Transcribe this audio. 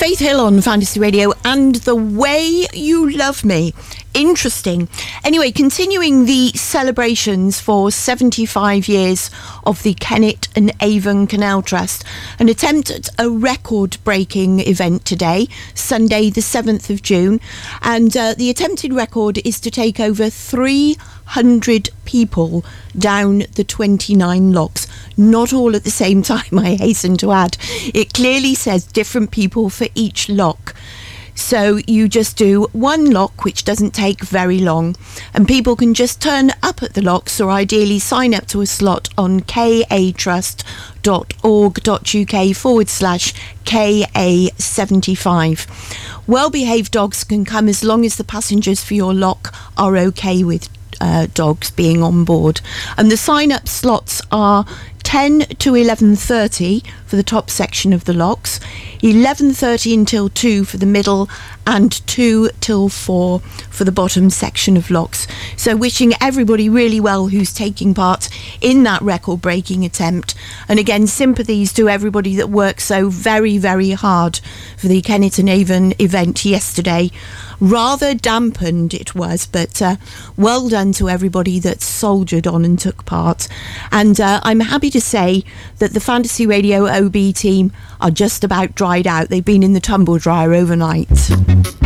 Faith Hill on Fantasy Radio and The Way You Love Me. Interesting. Anyway, continuing the celebrations for 75 years of the Kennet and Avon Canal Trust, an attempt at a record-breaking event today, Sunday the 7th of June, and the attempted record is to take over 300 people down the 29 locks. Not all at the same time, I hasten to add. It clearly says different people for each lock. So you just do one lock, which doesn't take very long, and people can just turn up at the locks or ideally sign up to a slot on katrust.org.uk/KA75. Well-behaved dogs can come as long as the passengers for your lock are okay with dogs being on board. And the sign-up slots are 10 to 11:30 for the top section of the locks, 11:30 until 2 for the middle, and 2 till 4 for the bottom section of locks. So wishing everybody really well who's taking part in that record-breaking attempt. And again, sympathies to everybody that worked so very, very hard for the Kennet and Avon event yesterday. Rather dampened it was, but well done to everybody that soldiered on and took part. And I'm happy to say that the Fantasy Radio OB team are just about dried out. They've been in the tumble dryer overnight.